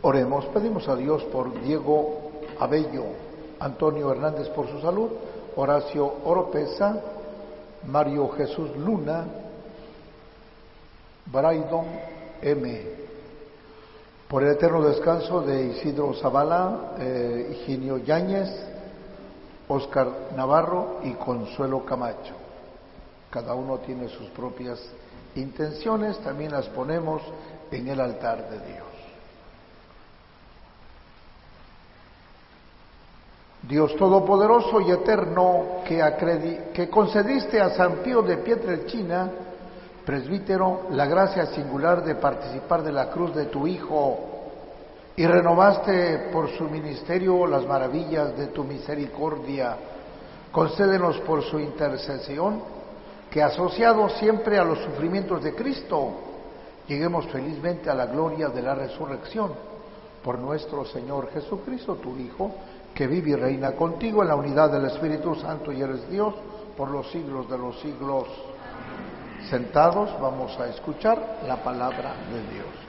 Oremos, pedimos a Dios por Diego Abello, Antonio Hernández por su salud, Horacio Oropesa, Mario Jesús Luna, Braydon M. Por el eterno descanso de Isidro Zavala, Higinio Yáñez, Óscar Navarro y Consuelo Camacho. Cada uno tiene sus propias intenciones, también las ponemos en el altar de Dios. Dios Todopoderoso y Eterno, que concediste a San Pío de Pietrelcina, presbítero, la gracia singular de participar de la cruz de tu Hijo, y renovaste por su ministerio las maravillas de tu misericordia, concédenos por su intercesión, que asociados siempre a los sufrimientos de Cristo, lleguemos felizmente a la gloria de la resurrección, por nuestro Señor Jesucristo, tu Hijo, que vive y reina contigo en la unidad del Espíritu Santo y eres Dios por los siglos de los siglos. Sentados, vamos a escuchar la palabra de Dios.